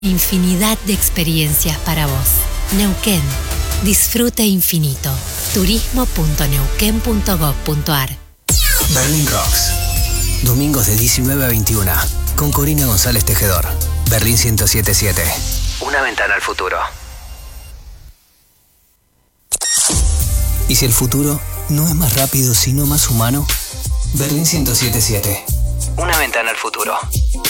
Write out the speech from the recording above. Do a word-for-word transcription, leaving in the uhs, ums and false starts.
Infinidad de experiencias para vos. Neuquén. Disfrute infinito. turismo punto neuquén punto gob punto ar. Berlín Rocks. Domingos de diecinueve a veintiuno. Con Corina González Tejedor. Berlín ciento siete punto siete. Una ventana al futuro. ¿Y si el futuro no es más rápido, sino más humano? Berlín ciento siete punto siete. Una ventana al futuro.